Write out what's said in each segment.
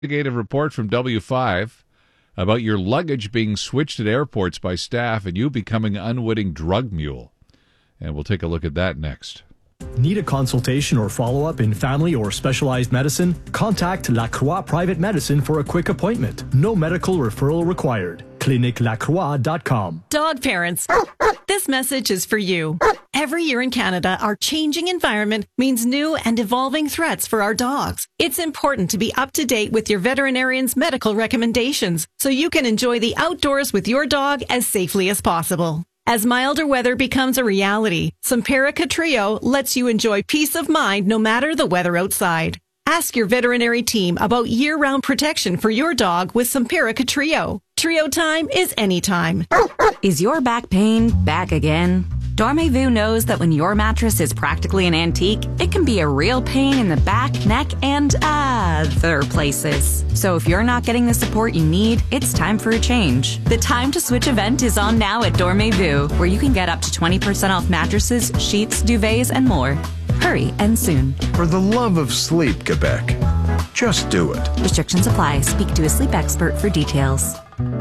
Investigative report from W5 about your luggage being switched at airports by staff and you becoming an unwitting drug mule. And we'll take a look at that next. Need a consultation or follow-up in family or specialized medicine? Contact La Croix Private Medicine for a quick appointment. No medical referral required. ClinicLaCroix.com. Dog parents, this message is for you. Every year in Canada, our changing environment means new and evolving threats for our dogs. It's important to be up to date with your veterinarian's medical recommendations so you can enjoy the outdoors with your dog as safely as possible. As milder weather becomes a reality, Simparica Trio lets you enjoy peace of mind no matter the weather outside. Ask your veterinary team about year-round protection for your dog with Simparica Trio. Trio time is anytime. Is your back pain back again? Dormez-vous knows that when your mattress is practically an antique, it can be a real pain in the back, neck, and other places. So if you're not getting the support you need, it's time for a change. The Time to Switch event is on now at Dormez-vous, where you can get up to 20% off mattresses, sheets, duvets, and more. Hurry and soon. For the love of sleep, Quebec, just do it. Restrictions apply. Speak to a sleep expert for details.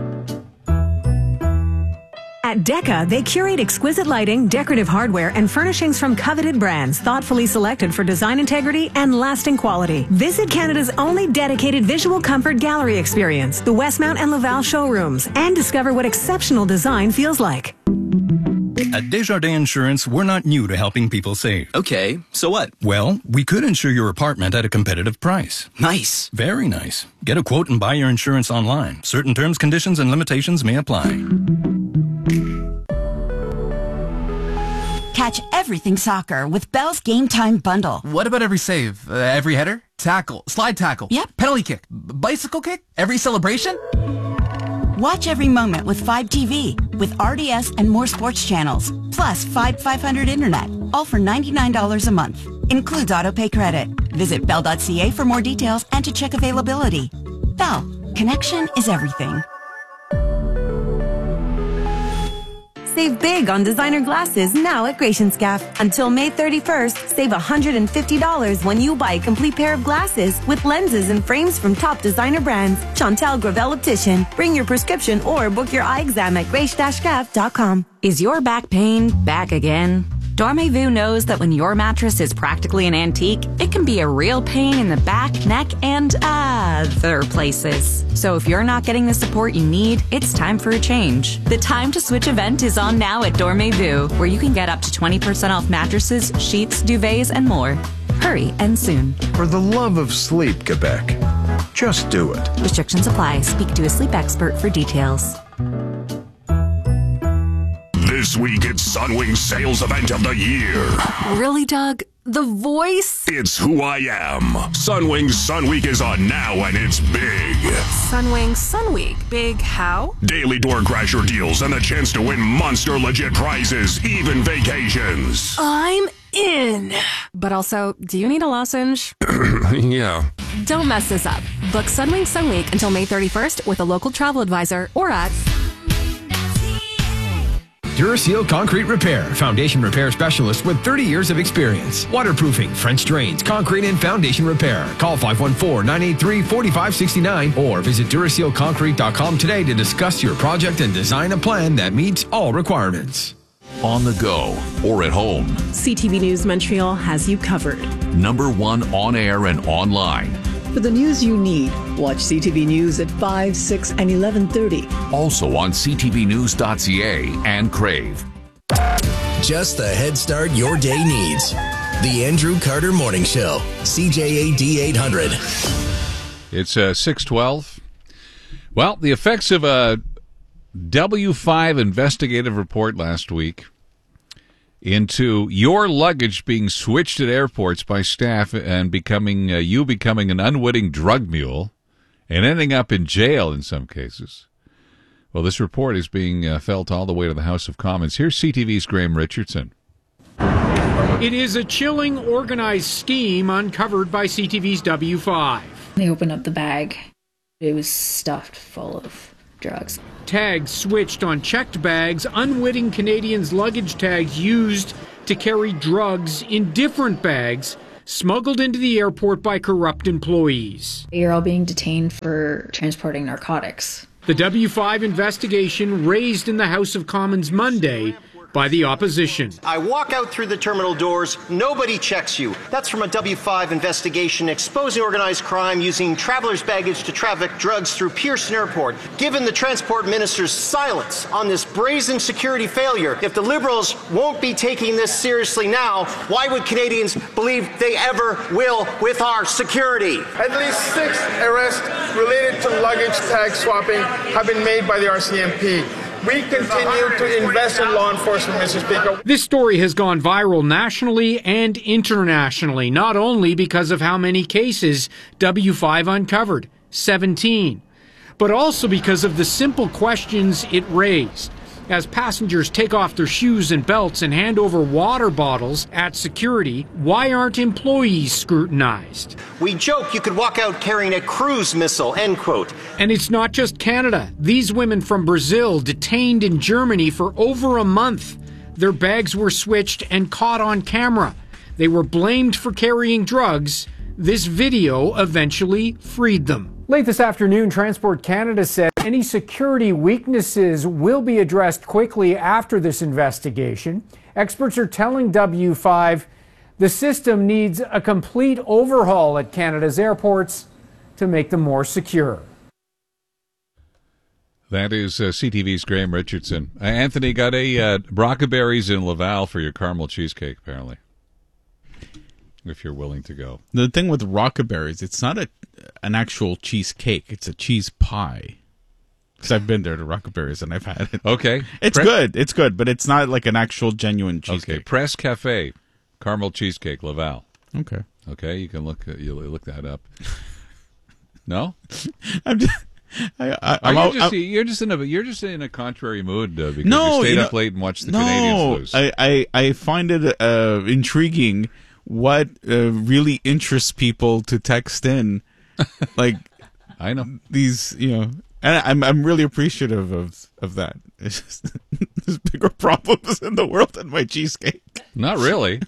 At Deca, they curate exquisite lighting, decorative hardware, and furnishings from coveted brands, thoughtfully selected for design integrity and lasting quality. Visit Canada's only dedicated visual comfort gallery experience, the Westmount and Laval showrooms, and discover what exceptional design feels like. At Desjardins Insurance, we're not new to helping people save. Okay, so what? Well, we could insure your apartment at a competitive price. Nice. Very nice. Get a quote and buy your insurance online. Certain terms, conditions, and limitations may apply. Catch everything soccer with Bell's Game Time Bundle. What about every save? Every header? Tackle? Slide tackle? Yep. Penalty kick? Bicycle kick? Every celebration? Watch every moment with 5TV, with RDS and more sports channels, plus 500 internet, all for $99 a month. Includes autopay credit. Visit bell.ca for more details and to check availability. Bell, connection is everything. Save big on designer glasses now at Gratianscap. Until May 31st, save $150 when you buy a complete pair of glasses with lenses and frames from top designer brands. Chantal Gravel Optician. Bring your prescription or book your eye exam at grace-scap.com. Is your back pain back again? Dormez-vous knows that when your mattress is practically an antique, it can be a real pain in the back, neck, and other places. So if you're not getting the support you need, it's time for a change. The Time to Switch event is on now at Dormez-vous, where you can get up to 20% off mattresses, sheets, duvets, and more. Hurry and soon. For the love of sleep, Quebec, just do it. Restrictions apply. Speak to a sleep expert for details. This week, it's Sunwing's sales event of the year. Really, Doug? The voice? It's who I am. Sunwing's Sun Week is on now, and it's big. Sunwing Sun Week. Big how? Daily door crasher deals and the chance to win monster legit prizes, even vacations. I'm in. But also, do you need a lozenge? Yeah. Don't mess this up. Book Sunwing Sun Week until May 31st with a local travel advisor or at Duraseal Concrete Repair, foundation repair specialist with 30 years of experience. Waterproofing, French drains, concrete and foundation repair. Call 514-983-4569 or visit DurasealConcrete.com today to discuss your project and design a plan that meets all requirements. On the go or at home, CTV News Montreal has you covered. #1 on air and online. For the news you need, watch CTV News at 5, 6, and 11:30. Also on ctvnews.ca and Crave. Just the head start your day needs. The Andrew Carter Morning Show, CJAD 800. It's 6:12. Well, the effects of a W5 investigative report last week into your luggage being switched at airports by staff and becoming an unwitting drug mule and ending up in jail in some cases. Well, this report is being felt all the way to the House of Commons. Here's CTV's Graham Richardson. It is a chilling, organized scheme uncovered by CTV's W5. They opened up the bag. It was stuffed full of drugs. Tags switched on checked bags, unwitting Canadians' luggage tags used to carry drugs in different bags, smuggled into the airport by corrupt employees. You're all being detained for transporting narcotics. The W5 investigation raised in the House of Commons Monday by the opposition. I walk out through the terminal doors, nobody checks you. That's from a W5 investigation exposing organized crime using travelers' baggage to traffic drugs through Pearson Airport. Given the transport minister's silence on this brazen security failure, if the Liberals won't be taking this seriously now, why would Canadians believe they ever will with our security? At least 6 arrests related to luggage tag swapping have been made by the RCMP. We continue to invest in law enforcement, Mr. Speaker. This story has gone viral nationally and internationally, not only because of how many cases W5 uncovered, 17, but also because of the simple questions it raised. As passengers take off their shoes and belts and hand over water bottles at security, why aren't employees scrutinized? We joke you could walk out carrying a cruise missile, end quote. And it's not just Canada. These women from Brazil detained in Germany for over a month. Their bags were switched and caught on camera. They were blamed for carrying drugs. This video eventually freed them. Late this afternoon, Transport Canada said any security weaknesses will be addressed quickly after this investigation. Experts are telling W5 the system needs a complete overhaul at Canada's airports to make them more secure. That is CTV's Graham Richardson. Anthony, got a Brockaberries in Laval for your caramel cheesecake, apparently, if you're willing to go. The thing with Rockaberries, it's not an actual cheesecake. It's a cheese pie. Because I've been there to Rockaberries and I've had it. Okay. It's good. It's good, but it's not like an actual genuine cheesecake. Okay. Press Cafe, caramel cheesecake, Laval. Okay. Okay, you can look that up. No? You're just in a contrary mood because you stayed up late and watched the Canadians lose. I find it intriguing what really interests people to text in, like I know these, and I'm really appreciative of that. It's just, there's bigger problems in the world than my cheesecake. Not really.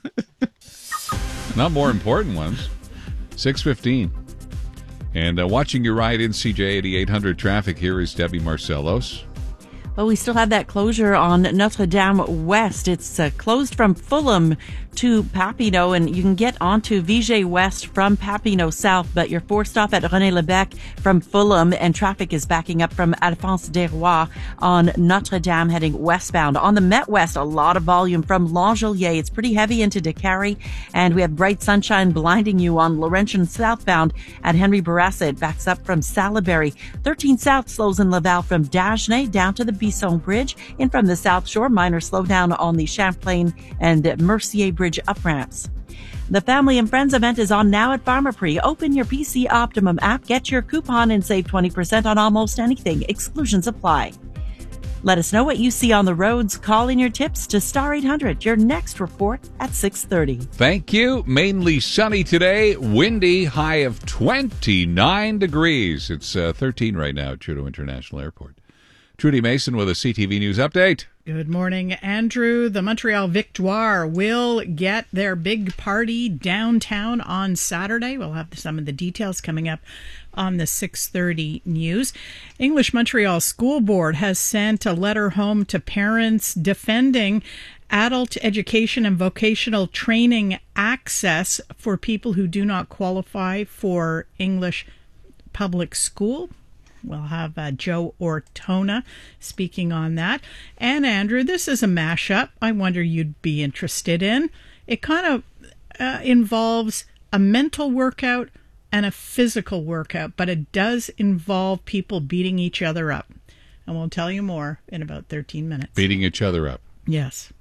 Not more important ones. 6:15. And watching your ride in CJ 8800 traffic, here is Debbie Marcellos. Well, we still have that closure on Notre Dame West. It's closed from Fulham to Papineau, and you can get onto Viger West from Papineau South, but you're forced off at René Lebec from Fulham, and traffic is backing up from Alphonse Desrois on Notre Dame heading westbound. On the Met West, a lot of volume from L'Angelier. It's pretty heavy into Décarie, and we have bright sunshine blinding you on Laurentian southbound at Henry Bourassa. It backs up from Salaberry. 13 South slows in Laval from Dagenais down to the Bisson Bridge. In from the South Shore, minor slowdown on the Champlain and Mercier Bridge up-ramps. The Family and Friends event is on now at Pharmaprix. Open your PC Optimum app, get your coupon, and save 20% on almost anything. Exclusions apply. Let us know what you see on the roads. Call in your tips to Star 800. Your next report at 6:30. Thank you. Mainly sunny today. Windy. High of 29 degrees. It's 13 right now at Trudeau International Airport. Trudy Mason with a CTV News update. Good morning, Andrew. The Montreal Victoire will get their big party downtown on Saturday. We'll have some of the details coming up on the 6:30 news. English Montreal School Board has sent a letter home to parents defending adult education and vocational training access for people who do not qualify for English public school. We'll have Joe Ortona speaking on that. And Andrew, this is a mashup I wonder you'd be interested in. It kind of involves a mental workout and a physical workout, but it does involve people beating each other up. And we'll tell you more in about 13 minutes. Beating each other up? Yes.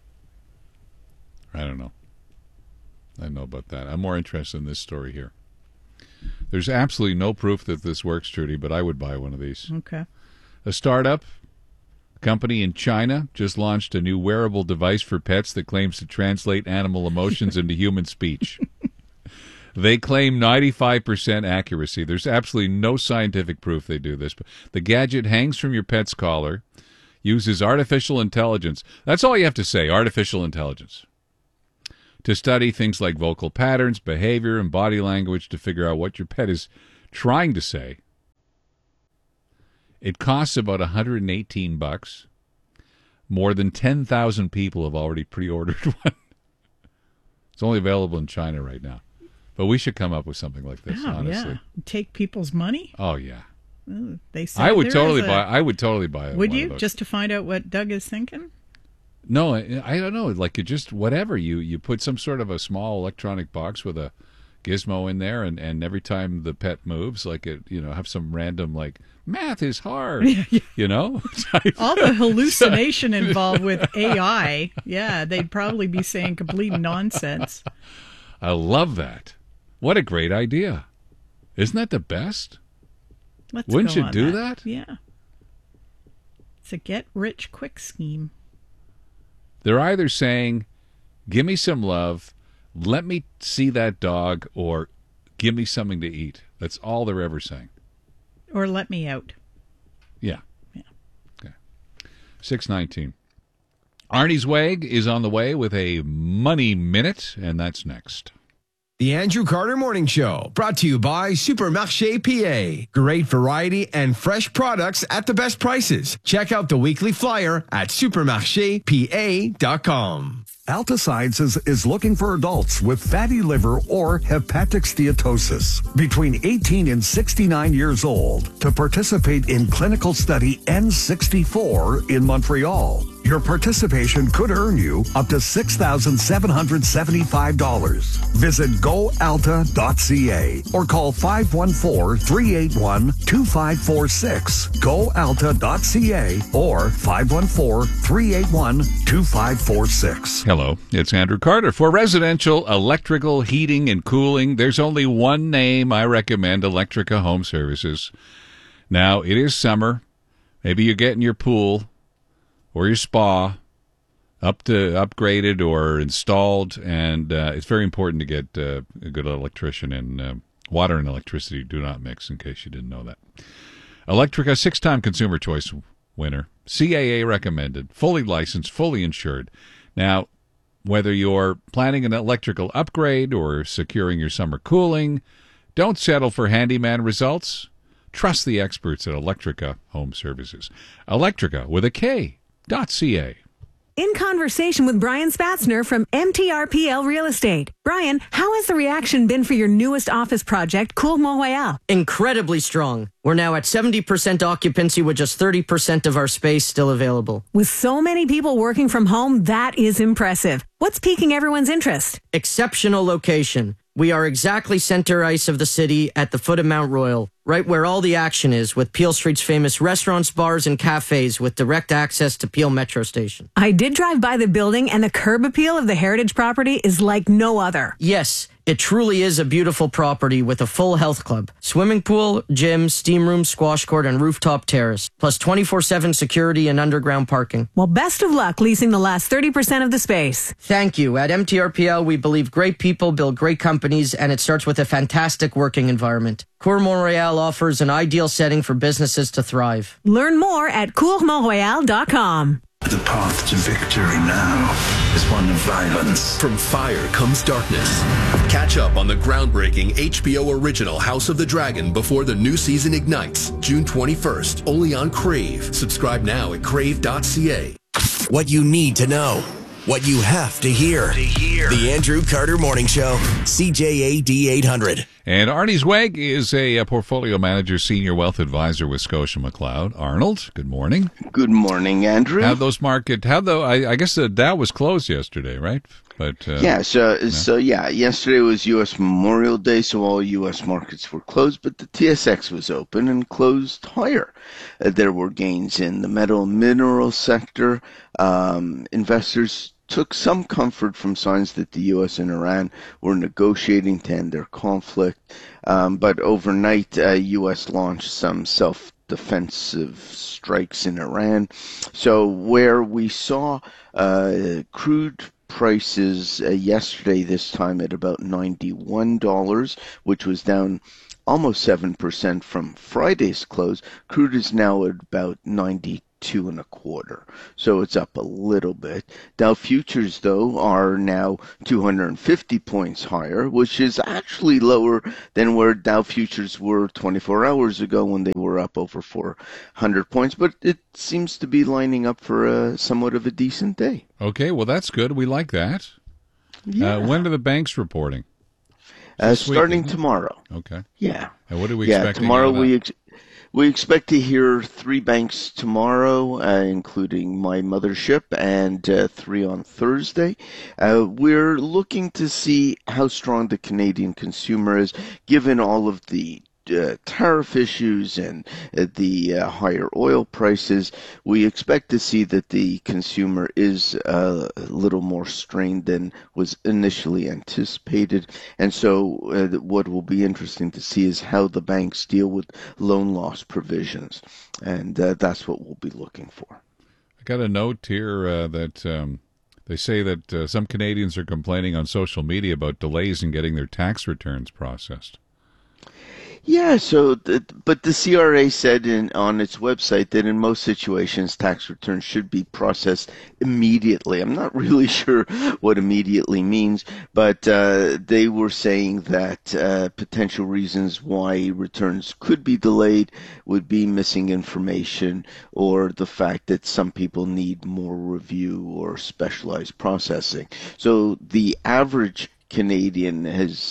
I don't know. I don't know about that. I'm more interested in this story here. There's absolutely no proof that this works, Trudy, but I would buy one of these. Okay. A startup company in China just launched a new wearable device for pets that claims to translate animal emotions into human speech. They claim 95% accuracy. There's absolutely no scientific proof they do this. But the gadget hangs from your pet's collar, uses artificial intelligence. That's all you have to say, artificial intelligence, to study things like vocal patterns, behavior, and body language to figure out what your pet is trying to say. It costs about $118. More than 10,000 people have already pre-ordered one. It's only available in China right now. But we should come up with something like this, honestly. Yeah. Take people's money? Oh, yeah. Ooh, they say I would totally buy it. Would you? Just to find out what Doug is thinking? No, I don't know. Like, you just, whatever. You put some sort of a small electronic box with a gizmo in there, and every time the pet moves, like, it, have some random, like, math is hard, All the hallucination involved with AI, they'd probably be saying complete nonsense. I love that. What a great idea. Isn't that the best? Wouldn't you do that? Yeah. It's a get-rich-quick scheme. They're either saying, give me some love, let me see that dog, or give me something to eat. That's all they're ever saying. Or let me out. Yeah. Okay. 6:19. Arnie's Wag is on the way with a Money Minute, and that's next. The Andrew Carter Morning Show, brought to you by Supermarché PA. Great variety and fresh products at the best prices. Check out the weekly flyer at supermarchepa.com. Alta Sciences is looking for adults with fatty liver or hepatic steatosis between 18 and 69 years old to participate in clinical study N64 in Montreal. Your participation could earn you up to $6,775. Visit goalta.ca or call 514-381-2546. goalta.ca or 514-381-2546. Hello, it's Andrew Carter. For residential electrical heating and cooling, there's only one name I recommend, Electrica Home Services. Now, it is summer. Maybe you're getting your pool or your spa upgraded or installed, and it's very important to get a good electrician, and water and electricity do not mix, in case you didn't know that. Electrica, 6-time Consumer Choice winner, CAA recommended, fully licensed, fully insured. Now, whether you're planning an electrical upgrade or securing your summer cooling, don't settle for handyman results. Trust the experts at Electrica Home Services. Electrica with a K.ca. In conversation with Brian Spatzner from MTRPL Real Estate. Brian, how has the reaction been for your newest office project, Cour Mont-Royal? Incredibly strong. We're now at 70% occupancy with just 30% of our space still available. With so many people working from home, that is impressive. What's piquing everyone's interest? Exceptional location. We are exactly center ice of the city at the foot of Mount Royal, right where all the action is, with Peel Street's famous restaurants, bars, and cafes with direct access to Peel Metro Station. I did drive by the building, and the curb appeal of the heritage property is like no other. Yes, it truly is a beautiful property with a full health club, swimming pool, gym, steam room, squash court, and rooftop terrace, plus 24/7 security and underground parking. Well, best of luck leasing the last 30% of the space. Thank you. At MTRPL, we believe great people build great companies, and it starts with a fantastic working environment. Cour Mont-Royal offers an ideal setting for businesses to thrive. Learn more at courmontroyal.com. The path to victory now is one of violence. From fire comes darkness. Catch up on the groundbreaking HBO original House of the Dragon before the new season ignites, June 21st, only on Crave. Subscribe now at crave.ca. What you need to know. What you have to hear. The Andrew Carter Morning Show, CJAD 800. And Arnie's Wag is a portfolio manager, senior wealth advisor with Scotia McLeod. Arnold, good morning. Good morning, Andrew. I guess the Dow was closed yesterday, right? But yesterday was U.S. Memorial Day, so all U.S. markets were closed, but the TSX was open and closed higher. There were gains in the metal and mineral sector. Investors took some comfort from signs that the U.S. and Iran were negotiating to end their conflict. But overnight, U.S. launched some self-defensive strikes in Iran. So where we saw crude prices yesterday, this time at about $91, which was down almost 7% from Friday's close, crude is now at about $92 2.25. So it's up a little bit. Dow futures, though, are now 250 points higher, which is actually lower than where Dow futures were 24 hours ago when they were up over 400 points. But it seems to be lining up for somewhat of a decent day. Okay, well, that's good. We like that. Yeah. When are the banks reporting? Starting tomorrow. Okay. Yeah. And what do we expect? Tomorrow we expect to hear 3 banks tomorrow, including my mothership, and 3 on Thursday. We're looking to see how strong the Canadian consumer is, given all of the tariff issues and the higher oil prices. We expect to see that the consumer is a little more strained than was initially anticipated. And so what will be interesting to see is how the banks deal with loan loss provisions. And that's what we'll be looking for. I got a note here that they say that some Canadians are complaining on social media about delays in getting their tax returns processed. Yeah, but the CRA said on its website that in most situations tax returns should be processed immediately. I'm not really sure what immediately means, but they were saying that potential reasons why returns could be delayed would be missing information or the fact that some people need more review or specialized processing. So the average Canadian has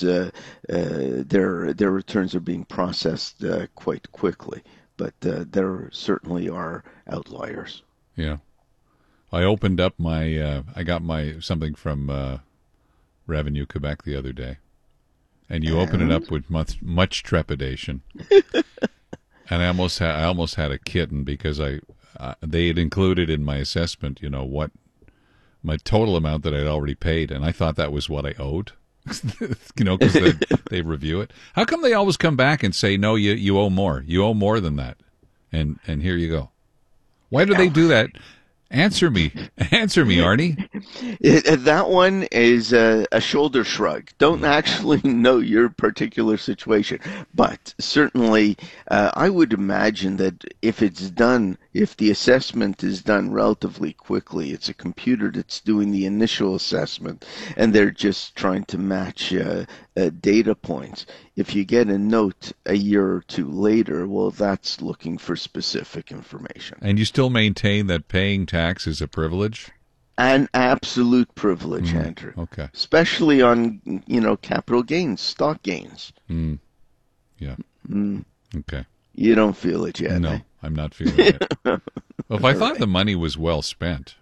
their returns are being processed quite quickly, but there certainly are outliers. Yeah, I opened up my I got my something from Revenue Quebec the other day, and you open it up with much trepidation, and I almost had a kitten because they had included in my assessment, what my total amount that I'd already paid, and I thought that was what I owed, because they review it. How come they always come back and say, no, you owe more. You owe more than that, and here you go. Why do they do that? Answer me, Arnie. That one is a shoulder shrug. Don't actually know your particular situation, but certainly I would imagine that if the assessment is done relatively quickly, it's a computer that's doing the initial assessment, and they're just trying to match data points. If you get a note a year or two later, well, that's looking for specific information. And you still maintain that paying tax is a privilege? An absolute privilege, Andrew. Okay. Especially on, capital gains, stock gains. Yeah. Okay. You don't feel it yet, No, eh? I'm not feeling it. Well, if I thought the money was well spent,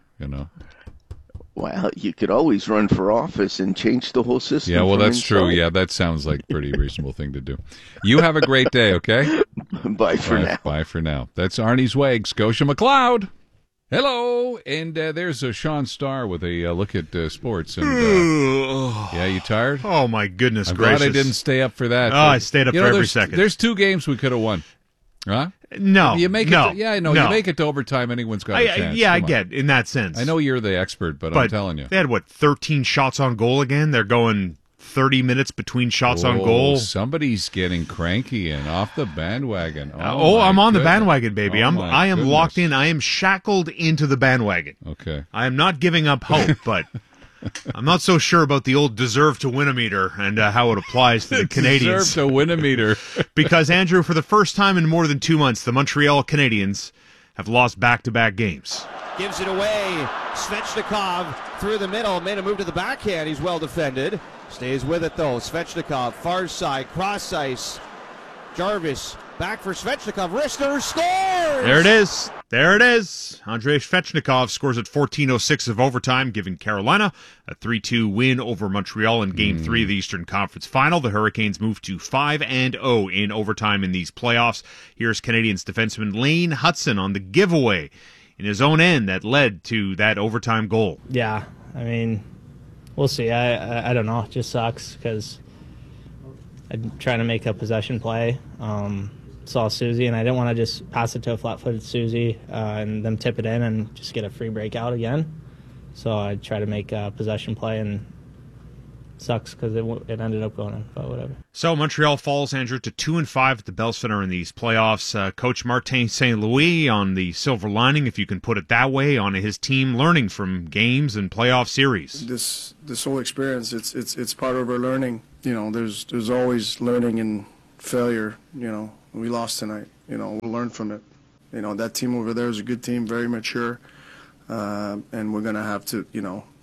Well, you could always run for office and change the whole system. Yeah, well, that's inside. true. Yeah, that sounds like a pretty reasonable thing to do. You have a great day, okay? Bye for now. Bye for now. That's Arnie's Wag, Scotia McLeod. Hello, and there's Sean Starr with a look at sports. And yeah, you tired? Oh my goodness I'm gracious! glad I didn't stay up for that. Oh, I stayed up for every second. There's 2 games we could have won, huh? No, you make no, it. Yeah, I know. no. You make it to overtime. Anyone's got a chance. Yeah, Come I on. get in that sense. I know you're the expert, but I'm telling you, they had 13 shots on goal again. They're going 30 minutes between shots on goal. Somebody's getting cranky and off the bandwagon. I'm on the bandwagon, baby. Oh, I am locked in. I am shackled into the bandwagon. Okay. I am not giving up hope, but I'm not so sure about the old deserve to win a meter and how it applies to the Canadians. Deserve to win a meter. Because, Andrew, for the first time in more than 2 months, the Montreal Canadiens have lost back-to-back games. Gives it away. Svechnikov through the middle. Made a move to the backhand. He's well defended. Stays with it, though. Svechnikov, far side, cross ice. Jarvis back for Svechnikov. Rister scores! There it is. There it is. Andrei Svechnikov scores at 14:06 of overtime, giving Carolina a 3-2 win over Montreal in Game 3 of the Eastern Conference Final. The Hurricanes move to 5-0 in overtime in these playoffs. Here's Canadiens defenseman Lane Hutson on the giveaway in his own end that led to that overtime goal. Yeah, I mean, we'll see. I don't know. It just sucks because I'm trying to make a possession play. Saw Susie, and I didn't want to just pass it to a flat-footed Susie and them tip it in and just get a free breakout again. So I try to make a possession play, and sucks because it ended up going in, but whatever. So Montreal falls, Andrew, to 2-5 at the Bell Center in these playoffs. Coach Martin St. Louis on the silver lining, if you can put it that way, on his team learning from games and playoff series. This whole experience, it's part of our learning. You know, there's always learning in failure. You know, we lost tonight. You know, we'll learn from it. You know, that team over there is a good team, very mature, and we're gonna have to,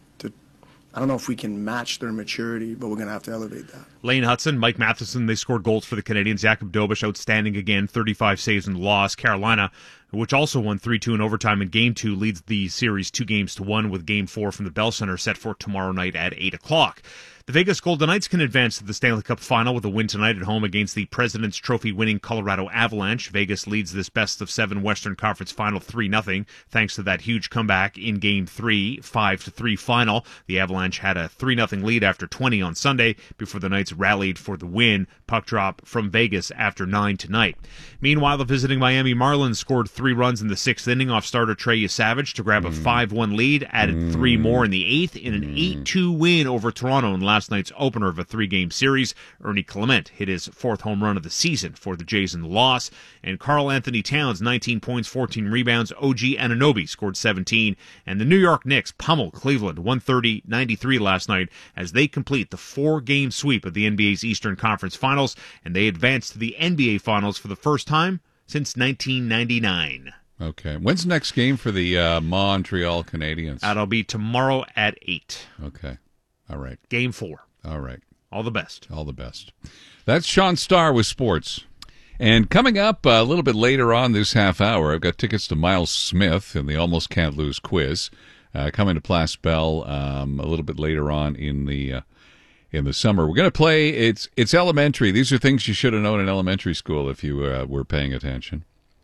I don't know if we can match their maturity, but we're going to have to elevate that. Lane Hudson, Mike Matheson, they scored goals for the Canadians. Jakob Dobish outstanding again, 35 saves in the loss. Carolina, which also won 3-2 in overtime in Game 2, leads the series 2-1 with Game 4 from the Bell Center set for tomorrow night at 8 o'clock. The Vegas Golden Knights can advance to the Stanley Cup Final with a win tonight at home against the President's Trophy-winning Colorado Avalanche. Vegas leads this best-of-7 Western Conference Final 3-0, thanks to that huge comeback in Game 3, 5-3 final. The Avalanche had a 3-0 lead after 20 on Sunday before the Knights rallied for the win. Puck drop from Vegas after 9 tonight. Meanwhile, the visiting Miami Marlins scored 3 runs in the 6th inning off starter Trey Yesavage to grab a 5-1 lead, added 3 more in the 8th in an 8-2 win over Toronto in last night's opener of a 3-game series. Ernie Clement hit his 4th home run of the season for the Jays in the loss. And Karl Anthony Towns, 19 points, 14 rebounds. OG Anunoby scored 17. And the New York Knicks pummeled Cleveland 130-93 last night as they complete the 4-game sweep of the NBA's Eastern Conference Finals, and they advance to the NBA Finals for the first time since 1999. Okay. When's the next game for the Montreal Canadiens? That'll be tomorrow at 8. Okay. All right. Game 4. All right. All the best. All the best. That's Sean Starr with sports. And coming up a little bit later on this half hour, I've got tickets to Miles Smith in the Almost Can't Lose quiz. Coming to Place Bell a little bit later on in the summer. We're going to play, it's elementary. These are things you should have known in elementary school if you were paying attention.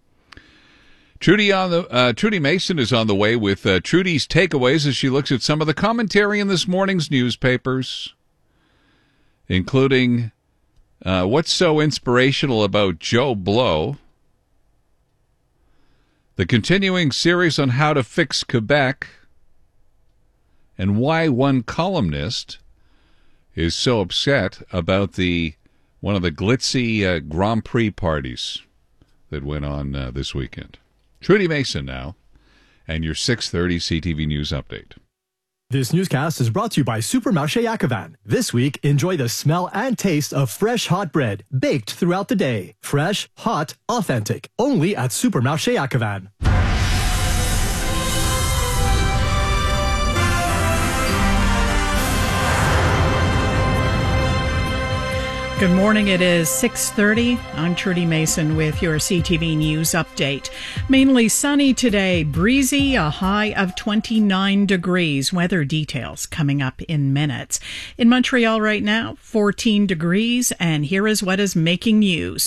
Trudy Mason is on the way with Trudy's takeaways as she looks at some of the commentary in this morning's newspapers, including what's so inspirational about Joe Blow, the continuing series on how to fix Quebec, and why one columnist is so upset about one of the glitzy Grand Prix parties that went on this weekend. Trudy Mason now, and your 6:30 CTV News Update. This newscast is brought to you by Supermarché Yakavan. This week, enjoy the smell and taste of fresh hot bread, baked throughout the day. Fresh, hot, authentic. Only at Supermarché Yakavan. Good morning. It is 6:30. I'm Trudy Mason with your CTV News Update. Mainly sunny today, breezy, a high of 29 degrees. Weather details coming up in minutes. In Montreal right now, 14 degrees, and here is what is making news.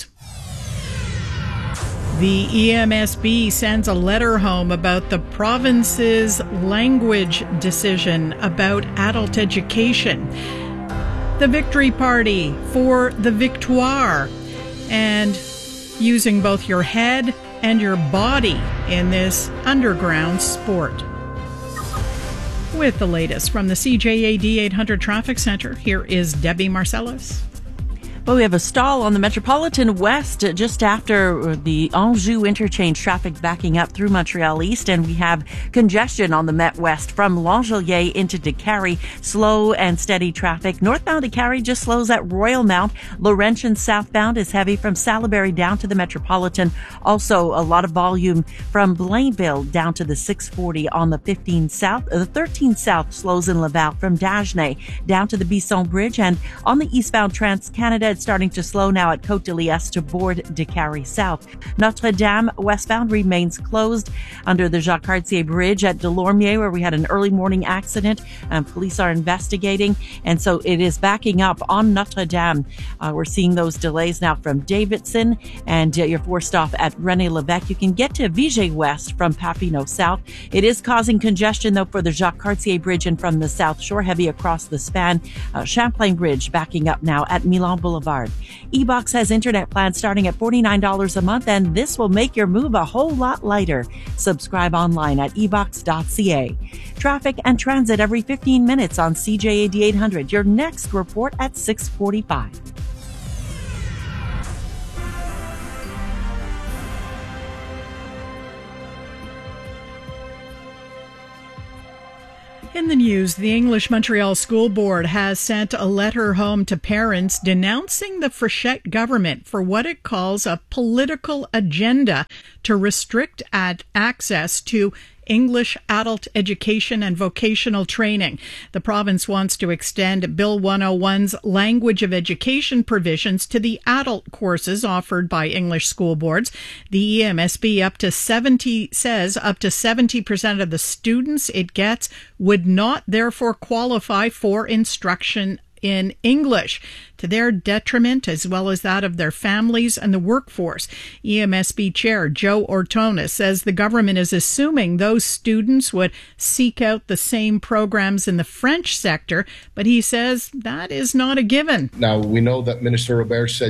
The EMSB sends a letter home about the province's language decision about adult education. The Victory Party for the Victoire, and using both your head and your body in this underground sport. With the latest from the CJAD 800 Traffic Center, here is Debbie Marcellus. Well, we have a stall on the Metropolitan West just after the Anjou interchange, traffic backing up through Montreal East, and we have congestion on the Met West from L'Angelier into Décarie. Slow and steady traffic. Northbound Décarie just slows at Royal Mount. Laurentian southbound is heavy from Salaberry down to the Metropolitan. Also, a lot of volume from Blainville down to the 640 on the 15 South. The 13 South slows in Laval from Dagenais down to the Bisson Bridge, and on the eastbound Trans-Canada, it's starting to slow now at Côte de Liesse to board Décarie South. Notre Dame westbound remains closed under the Jacques Cartier Bridge at Delormier, where we had an early morning accident. Police are investigating, and so it is backing up on Notre Dame. We're seeing those delays now from Davidson, and you're forced off at René Lévesque. You can get to Viger West from Papineau South. It is causing congestion, though, for the Jacques Cartier Bridge and from the South Shore, heavy across the span. Champlain Bridge backing up now at Milan Boulevard. Boulevard. eBox has internet plans starting at $49 a month, and this will make your move a whole lot lighter. Subscribe online at ebox.ca. Traffic and transit every 15 minutes on CJAD 800. Your next report at 6:45. In the news, the English Montreal School Board has sent a letter home to parents denouncing the Frechette government for what it calls a political agenda to restrict access to English adult education and vocational training. The province wants to extend Bill 101's language of education provisions to the adult courses offered by English school boards. The EMSB says up to 70% of the students it gets would not therefore qualify for instruction in English, to their detriment as well as that of their families and the workforce. EMSB Chair Joe Ortona says the government is assuming those students would seek out the same programs in the French sector, but he says that is not a given. Now, we know that Minister Robert said,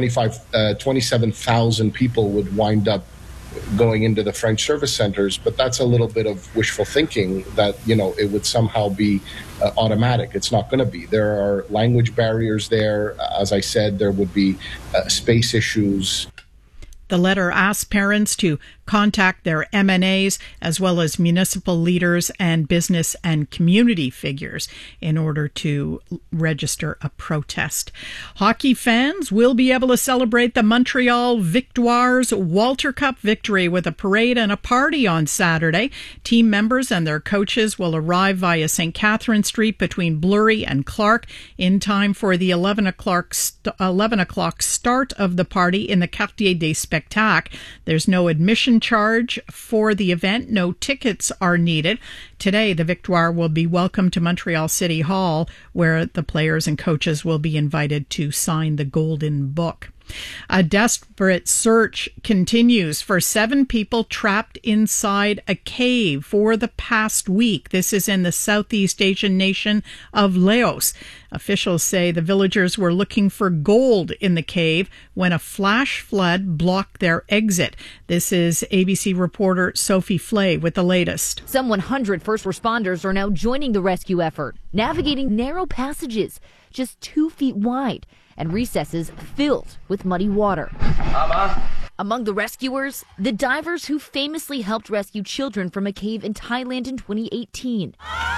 27,000 people would wind up going into the French service centers, but that's a little bit of wishful thinking that, it would somehow be automatic. It's not going to be. There are language barriers there. As I said, there would be space issues. The letter asks parents to contact their MNAs as well as municipal leaders and business and community figures in order to register a protest. Hockey fans will be able to celebrate the Montreal Victoires Walter Cup victory with a parade and a party on Saturday. Team members and their coaches will arrive via St. Catherine Street between Blurry and Clark in time for the 11 o'clock start of the party in the Quartier des Spectacles. There's no admission charge for the event. No tickets are needed. Today, the Victoire will be welcomed to Montreal City Hall, where the players and coaches will be invited to sign the Golden Book. A desperate search continues for 7 people trapped inside a cave for the past week. This is in the Southeast Asian nation of Laos. Officials say the villagers were looking for gold in the cave when a flash flood blocked their exit. This is ABC reporter Sophie Flay with the latest. Some 100 first responders are now joining the rescue effort, navigating narrow passages just 2 feet wide and recesses filled with muddy water. Among the rescuers, the divers who famously helped rescue children from a cave in Thailand in 2018.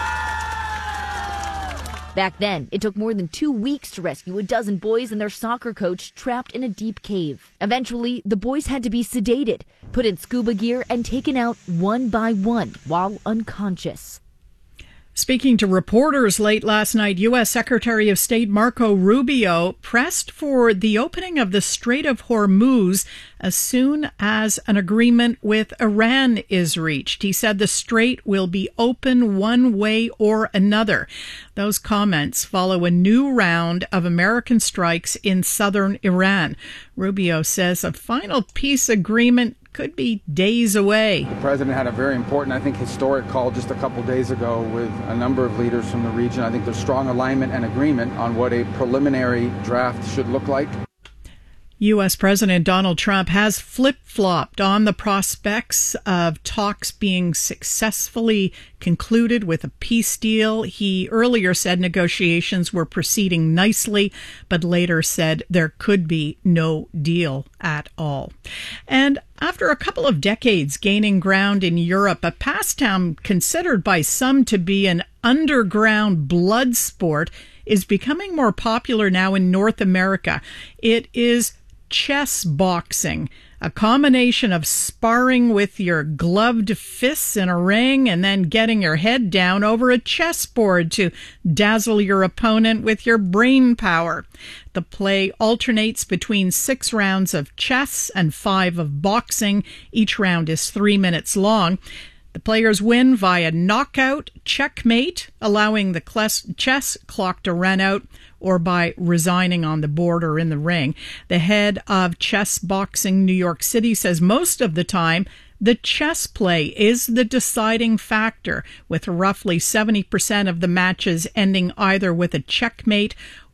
Back then, it took more than 2 weeks to rescue a dozen boys and their soccer coach trapped in a deep cave. Eventually, the boys had to be sedated, put in scuba gear, and taken out one by one while unconscious. Speaking to reporters late last night, U.S. Secretary of State Marco Rubio pressed for the opening of the Strait of Hormuz as soon as an agreement with Iran is reached. He said the strait will be open one way or another. Those comments follow a new round of American strikes in southern Iran. Rubio says a final peace agreement could be days away. The president had a very important, I think, historic call just a couple days ago with a number of leaders from the region. I think there's strong alignment and agreement on what a preliminary draft should look like. U.S. President Donald Trump has flip-flopped on the prospects of talks being successfully concluded with a peace deal. He earlier said negotiations were proceeding nicely, but later said there could be no deal at all. And after a couple of decades gaining ground in Europe, a pastime considered by some to be an underground blood sport is becoming more popular now in North America. It is chess boxing, a combination of sparring with your gloved fists in a ring and then getting your head down over a chessboard to dazzle your opponent with your brain power. The play alternates between 6 rounds of chess and 5 of boxing. Each round is 3 minutes long. The players win via knockout, checkmate, allowing the chess clock to run out, or by resigning on the board or in the ring. The head of Chess Boxing New York City says most of the time the chess play is the deciding factor, with roughly 70% of the matches ending either with a checkmate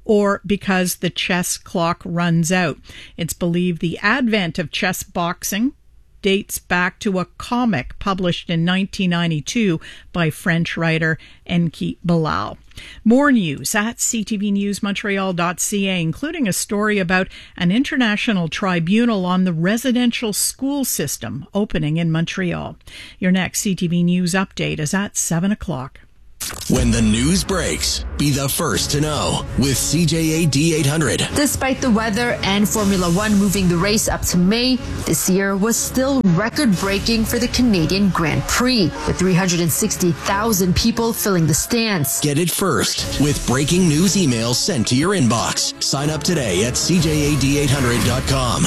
or because the chess clock runs out. It's believed the advent of chess boxing dates back to a comic published in 1992 by French writer Enki Bilal. More news at ctvnewsmontreal.ca, including a story about an international tribunal on the residential school system opening in Montreal. Your next CTV News update is at 7 o'clock. When the news breaks, be the first to know with CJA D800. Despite the weather and Formula One moving the race up to May, this year was still record-breaking for the Canadian Grand Prix, with 360,000 people filling the stands. Get it first with breaking news emails sent to your inbox. Sign up today at CJAD800.com.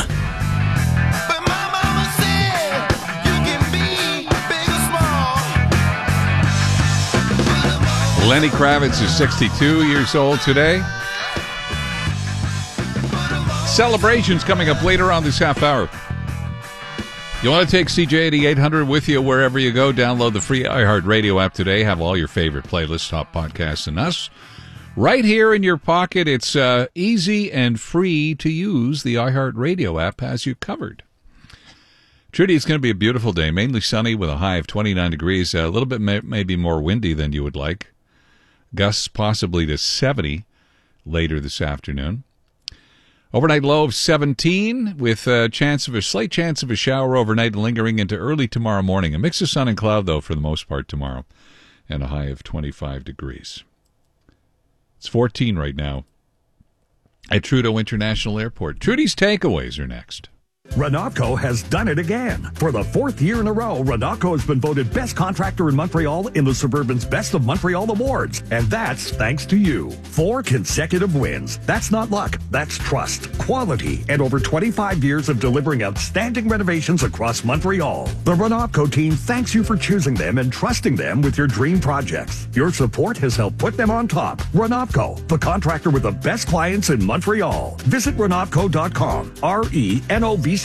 Lenny Kravitz is 62 years old today. Celebrations coming up later on this half hour. You want to take CJAD 800 with you wherever you go? Download the free iHeartRadio app today. Have all your favorite playlists, top podcasts, and us right here in your pocket. It's easy and free to use. The iHeartRadio app has you covered. Trudy, it's going to be a beautiful day. Mainly sunny with a high of 29 degrees. A little bit maybe more windy than you would like. Gusts possibly to 70 later this afternoon. Overnight low of 17 with a slight chance of a shower overnight and lingering into early tomorrow morning. A mix of sun and cloud, though, for the most part tomorrow, and a high of 25 degrees. It's 14 right now at Trudeau International Airport. Trudy's takeaways are next. Renatco has done it again. For the fourth year in a row, Renatco has been voted best contractor in Montreal in the Suburban's Best of Montreal Awards. And that's thanks to you. 4 consecutive wins. That's not luck. That's trust, quality, and over 25 years of delivering outstanding renovations across Montreal. The Renatco team thanks you for choosing them and trusting them with your dream projects. Your support has helped put them on top. Renatco, the contractor with the best clients in Montreal. Visit Renatco.com. RENOVCO.com.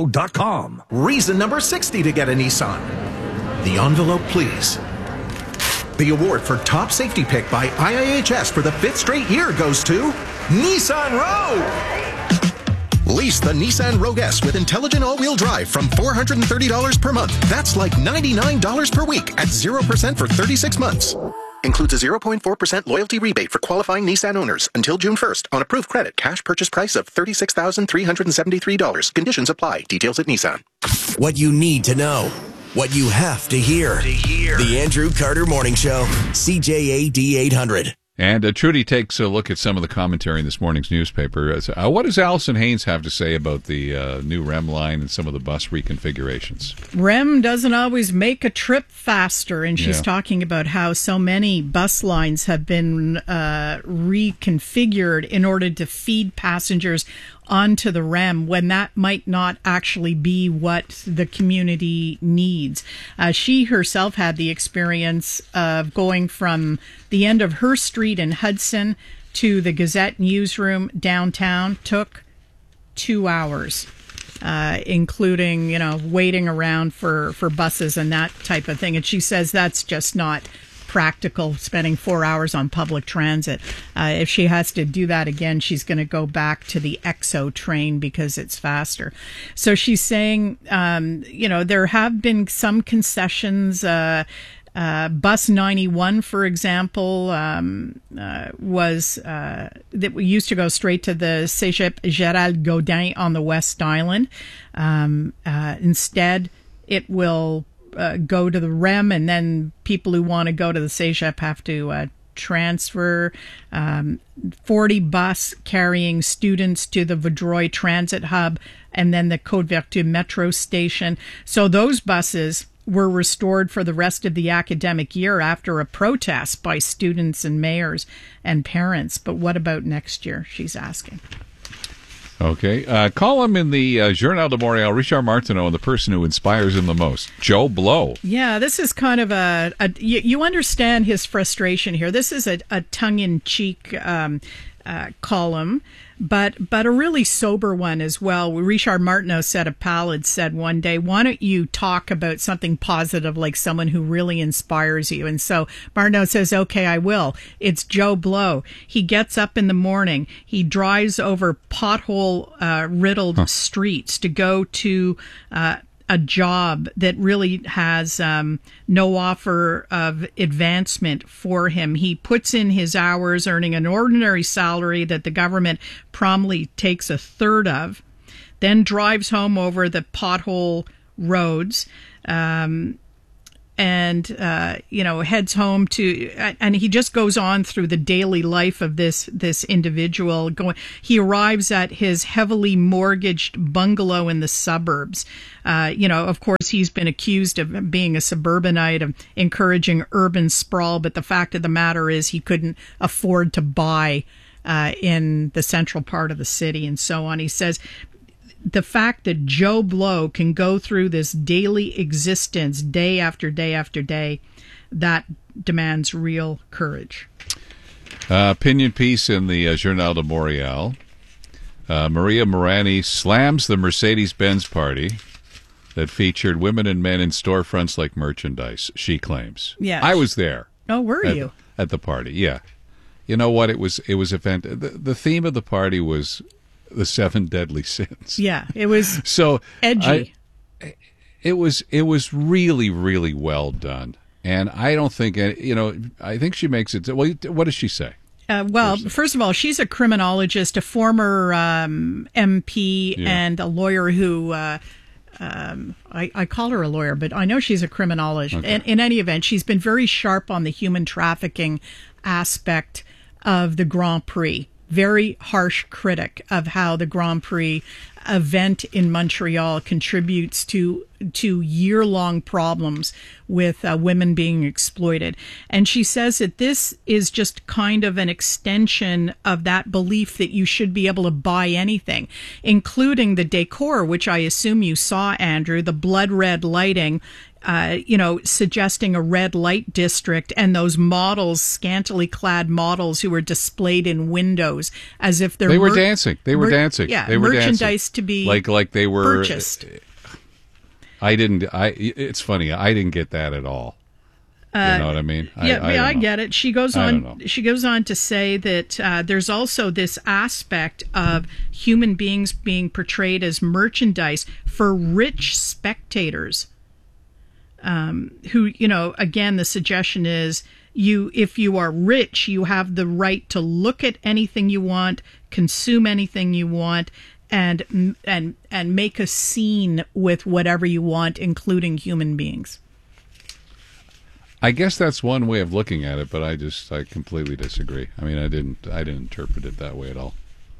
Reason number 60 to get a Nissan. The envelope, please. The award for top safety pick by IIHS for the 5th straight year goes to Nissan Rogue. Lease the Nissan Rogue S with intelligent all-wheel drive from $430 per month. That's like $99 per week at 0% for 36 months. Includes a 0.4% loyalty rebate for qualifying Nissan owners until June 1st on approved credit. Cash purchase price of $36,373. Conditions apply. Details at Nissan. What you need to know. What you have to hear. The Andrew Carter Morning Show. CJAD 800. And Trudy takes a look at some of the commentary in this morning's newspaper. What does Allison Haynes have to say about the new REM line and some of the bus reconfigurations? REM doesn't always make a trip faster, and she's talking about how so many bus lines have been reconfigured in order to feed passengers onto the REM when that might not actually be what the community needs. She herself had the experience of going from the end of her street in Hudson to the Gazette newsroom downtown. Took 2 hours, including, waiting around for buses and that type of thing. And she says that's just not practical, spending 4 hours on public transit. If she has to do that again, she's going to go back to the EXO train because it's faster. So she's saying, there have been some concessions. Bus 91, for example, was that we used to go straight to the Cégep Gérald Godin on the West Island. Instead, it will go to the REM, and then people who want to go to the Cégep have to transfer. 40 bus carrying students to the Vaudreuil Transit Hub and then the Côte-Vertu Metro Station. So those buses were restored for the rest of the academic year after a protest by students and mayors and parents. But what about next year, she's asking. Okay. Column in the Journal de Montréal, Richard Martineau, and the person who inspires him the most, Joe Blow. Yeah, this is kind of you understand his frustration here. This is a tongue-in-cheek column, but a really sober one as well. Richard Martineau said of Pal had said one day, why don't you talk about something positive, like someone who really inspires you? And so Martineau says, okay, I will. It's Joe Blow. He gets up in the morning. He drives over pothole riddled streets to go to a job that really has no offer of advancement for him. He puts in his hours, earning an ordinary salary that the government promptly takes a third of, then drives home over the pothole roads, and heads home to, and he just goes on through the daily life of this individual. He arrives at his heavily mortgaged bungalow in the suburbs. Of course, he's been accused of being a suburbanite, of encouraging urban sprawl, but the fact of the matter is he couldn't afford to buy in the central part of the city and so on. He says, the fact that Joe Blow can go through this daily existence day after day after day, that demands real courage. Opinion piece in the Journal de Montréal. Maria Morani slams the Mercedes-Benz party that featured women and men in storefronts like merchandise, she claims. Yeah. I was there. Oh, were you? At the party, yeah. You know what? It was the theme of the party was the 7 deadly sins. Yeah, it was so edgy. It was really, really well done, and I don't think I think she makes it. Well, what does she say? First of all, she's a criminologist, a former MP, and a lawyer who. I call her a lawyer, but I know she's a criminologist. Okay. In any event, she's been very sharp on the human trafficking aspect of the Grand Prix. Very harsh critic of how the Grand Prix event in Montreal contributes to year-long problems with women being exploited. And she says that this is just kind of an extension of that belief that you should be able to buy anything, including the decor, which I assume you saw, Andrew, the blood red lighting, suggesting a red light district, and those models, scantily clad models who were displayed in windows as if they were dancing. They were dancing. Yeah, they were merchandise dancing. To be like they were purchased. It's funny. I didn't get that at all. You know what I mean? I get it. She goes on. She goes on to say that there's also this aspect of human beings being portrayed as merchandise for rich spectators. Who, again, the suggestion is if you are rich, you have the right to look at anything you want, consume anything you want, and make a scene with whatever you want, including human beings. I guess that's one way of looking at it, but I completely disagree. I mean, I didn't interpret it that way at all.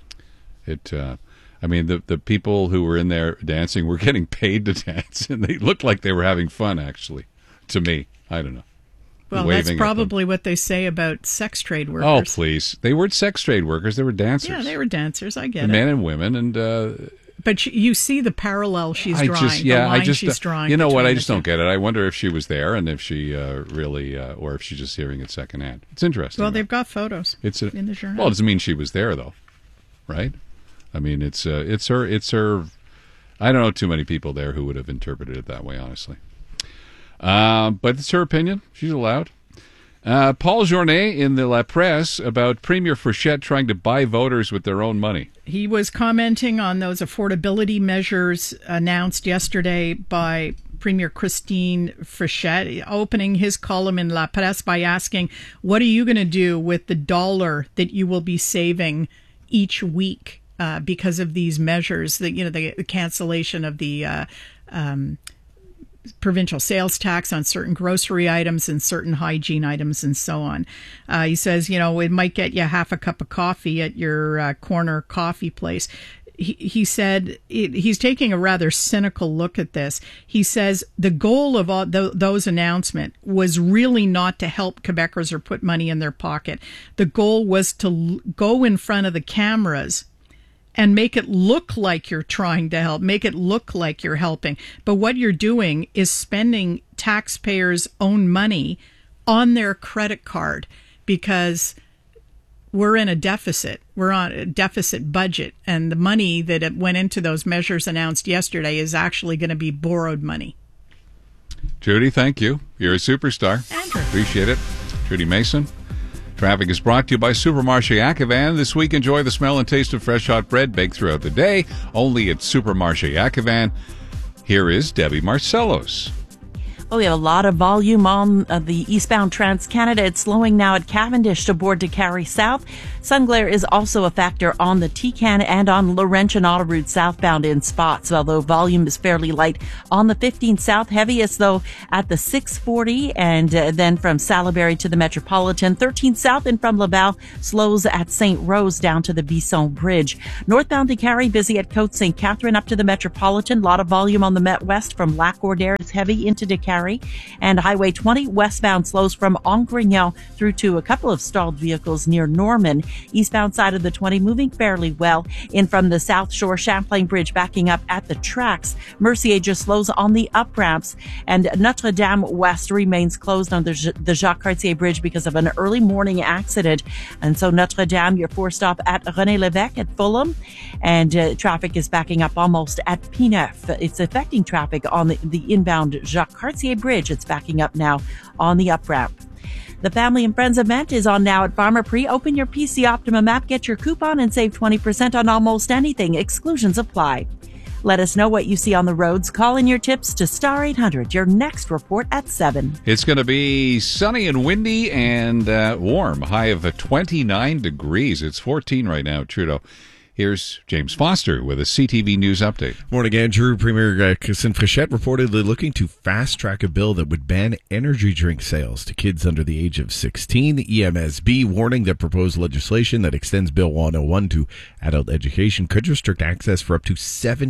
The people who were in there dancing were getting paid to dance, and they looked like they were having fun, actually, to me. I don't know. Well, that's probably what they say about sex trade workers. Oh, please. They weren't sex trade workers. They were dancers. Yeah, they were dancers. I get it. Men and women. And but you see the parallel she's drawing, she's drawing. You know what? I just don't get it. I wonder if she was there and if she really, or if she's just hearing it secondhand. It's interesting. Well, they've got photos in the journal. Well, it doesn't mean she was there, though, right? I mean, it's her. I don't know too many people there who would have interpreted it that way, honestly. But it's her opinion. She's allowed. Paul Journet in the La Presse about Premier Frechette trying to buy voters with their own money. He was commenting on those affordability measures announced yesterday by Premier Christine Frechette, opening his column in La Presse by asking, what are you going to do with the dollar that you will be saving each week because of these measures, the cancellation of the provincial sales tax on certain grocery items and certain hygiene items and so on. He says, it might get you half a cup of coffee at your corner coffee place. He said he's taking a rather cynical look at this. He says the goal of all those announcements was really not to help Quebecers or put money in their pocket. The goal was to go in front of the cameras and make it look like you're trying to help, make it look like you're helping. But what you're doing is spending taxpayers' own money on their credit card, because we're in a deficit. We're on a deficit budget, and the money that went into those measures announced yesterday is actually going to be borrowed money. Judy, thank you. You're a superstar. Andrew. Appreciate it. Judy Mason. Traffic is brought to you by Supermarché Ackevan. This week, enjoy the smell and taste of fresh hot bread baked throughout the day, only at Supermarché Ackevan. Here is Debbie Marcellos. Well, we have a lot of volume on the eastbound Trans-Canada. It's slowing now at Cavendish to board to Carrie South. Sun glare is also a factor on the T-Can and on Laurentian Autoroute southbound in spots, although volume is fairly light on the 15 South. Heaviest, though, at the 640 and then from Salaberry to the Metropolitan. 13 South and from Laval slows at St. Rose down to the Bisson Bridge. Northbound to Carrie, busy at Côte St. Catherine up to the Metropolitan. A lot of volume on the Met West from Lac-Ordère. It's heavy into DeCarry. And Highway 20 westbound slows from Angrignon through to a couple of stalled vehicles near Norman. Eastbound side of the 20 moving fairly well. In from the South Shore, Champlain Bridge backing up at the tracks. Mercier just slows on the up ramps. And Notre Dame West remains closed on the Jacques Cartier Bridge because of an early morning accident. And so Notre Dame, you're forced stop at René Lévesque at Fulham. And traffic is backing up almost at P9. It's affecting traffic on the inbound Jacques Cartier Bridge. It's backing up now on the up ramp. The Family and Friends event is on now at Pharmaprix. Open your PC Optimum app, get your coupon, and save 20% on almost anything. Exclusions apply. Let us know what you see on the roads. Call in your tips to Star 800. Your next report at 7. It's going to be sunny and windy and warm. High of 29 degrees. It's 14 right now, Trudeau. Here's James Foster with a CTV News update. Morning, Andrew. Premier Christine Fréchette reportedly looking to fast-track a bill that would ban energy drink sales to kids under the age of 16. The EMSB warning that proposed legislation that extends Bill 101 to adult education could restrict access for up to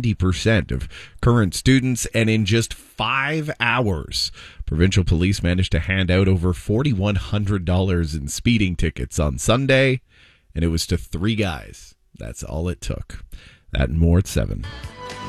70% of current students. And in just 5 hours, provincial police managed to hand out over $4,100 in speeding tickets on Sunday, and it was to 3 guys. That's all it took. That and more at 7.